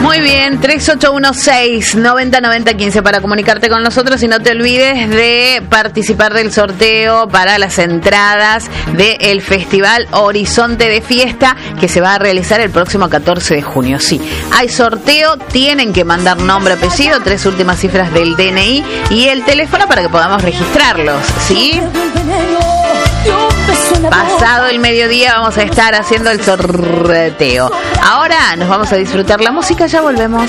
Muy bien, 3816-909015 para comunicarte con nosotros y no te olvides de participar del sorteo para las entradas del Festival Horizonte de Fiesta que se va a realizar el próximo 14 de junio. Sí, hay sorteo, tienen que mandar nombre, apellido, 3 últimas cifras del DNI y el teléfono para que podamos registrarlos, ¿sí? Pasado el mediodía vamos a estar haciendo el sorteo. Ahora nos vamos a disfrutar la música, ya volvemos.